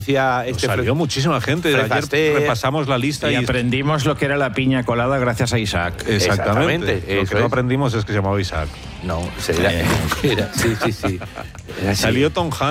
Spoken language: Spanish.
Salió muchísima gente. Ayer repasamos la lista y aprendimos lo que era la piña colada gracias a Isaac. Exactamente. Lo que no aprendimos es que se llamaba Isaac. No, era, sí. Salió Tom Hanks.